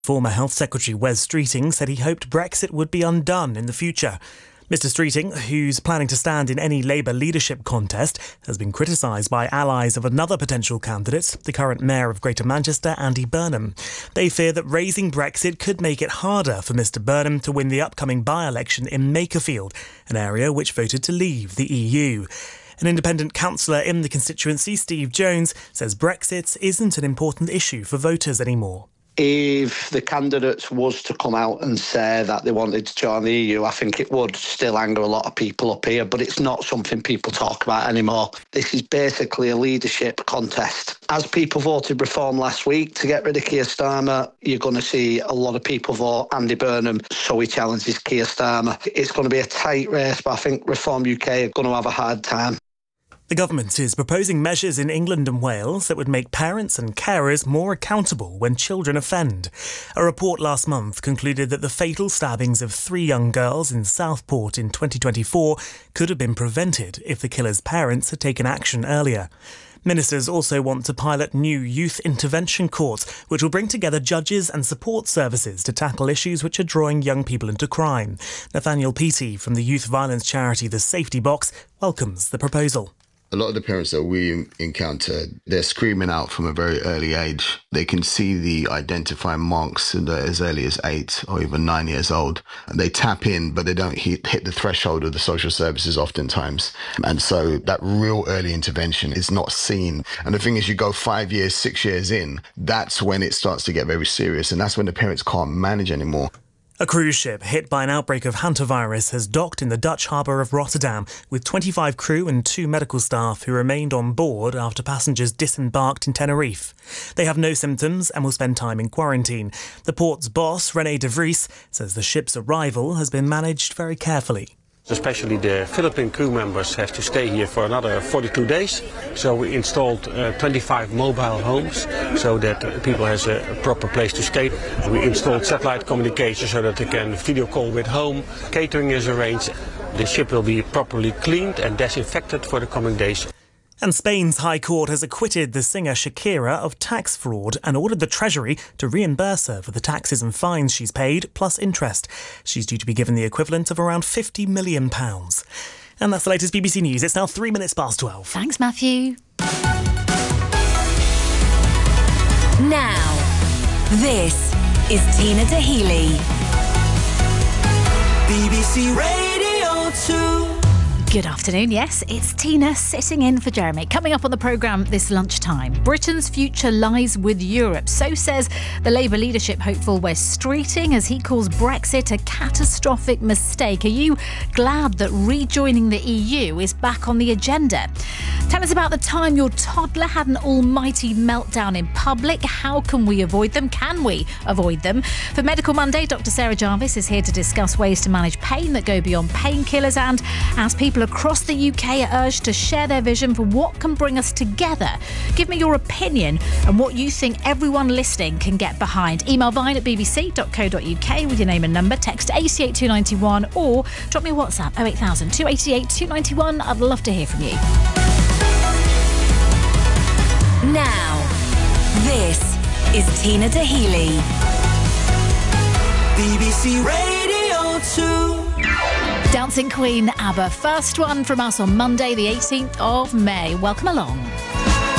Former Health Secretary Wes Streeting said he hoped Brexit would be undone in the future. Mr Streeting, who's planning to stand in any Labour leadership contest, has been criticised by allies of another potential candidate, the current Mayor of Greater Manchester, Andy Burnham. They fear that raising Brexit could make it harder for Mr Burnham to win the upcoming by-election in Makerfield, an area which voted to leave the EU. An independent councillor in the constituency, Steve Jones, says Brexit isn't an important issue for voters anymore. If the candidates was to come out and say that they wanted to join the EU, I think it would still anger a lot of people up here, but it's not something people talk about anymore. This is basically a leadership contest. As people voted Reform last week to get rid of Keir Starmer, you're going to see a lot of people vote Andy Burnham, so he challenges Keir Starmer. It's going to be a tight race, but I think Reform UK are going to have a hard time. The government is proposing measures in England and Wales that would make parents and carers more accountable when children offend. A report last month concluded that the fatal stabbings of 3 young girls in Southport in 2024 could have been prevented if the killer's parents had taken action earlier. Ministers also want to pilot new youth intervention courts, which will bring together judges and support services to tackle issues which are drawing young people into crime. Nathaniel Peaty from the youth violence charity The Safety Box welcomes the proposal. A lot of the parents that we encounter, they're screaming out from a very early age. They can see the identifying marks as early as 8 or even 9 years old. They tap in, but they don't hit the threshold of the social services oftentimes. And so that real early intervention is not seen. And the thing is, you go 5 years, 6 years in, that's when it starts to get very serious. And that's when the parents can't manage anymore. A cruise ship hit by an outbreak of hantavirus has docked in the Dutch harbour of Rotterdam with 25 crew and 2 medical staff who remained on board after passengers disembarked in Tenerife. They have no symptoms and will spend time in quarantine. The port's boss, René de Vries, says the ship's arrival has been managed very carefully. Especially the Philippine crew members have to stay here for another 42 days. So we installed 25 mobile homes so that people has a proper place to stay. We installed satellite communication so that they can video call with home. Catering is arranged. The ship will be properly cleaned and disinfected for the coming days. And Spain's High Court has acquitted the singer Shakira of tax fraud and ordered the Treasury to reimburse her for the taxes and fines she's paid, plus interest. She's due to be given the equivalent of around £50 million. And that's the latest BBC News. It's now 3 minutes past 12. Thanks, Matthew. Now, this is Tina Dahealy. BBC Radio 2. Good afternoon. Yes, it's Tina sitting in for Jeremy. Coming up on the programme this lunchtime, Britain's future lies with Europe. So says the Labour leadership hopeful Wes Streeting as he calls Brexit a catastrophic mistake. Are you glad that rejoining the EU is back on the agenda? Tell us about the time your toddler had an almighty meltdown in public. How can we avoid them? Can we avoid them? For Medical Monday, Dr. Sarah Jarvis is here to discuss ways to manage pain that go beyond painkillers, and as people across the UK are urged to share their vision for what can bring us together. Give me your opinion and what you think everyone listening can get behind. Email vine@bbc.co.uk with your name and number. Text 88291 or drop me a WhatsApp 08000 288 291. I'd love to hear from you. Now, this is Tina Dahealy. BBC Radio 2. Dancing Queen ABBA. First one from us on Monday, the 18th of May. Welcome along.